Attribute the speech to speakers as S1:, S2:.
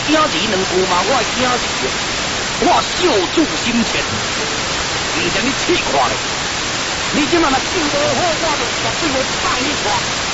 S1: 惊钱两句嘛，我会惊死，我袖住心前，唔像你气垮咧。你今晚若救无好，我就绝对会放你看。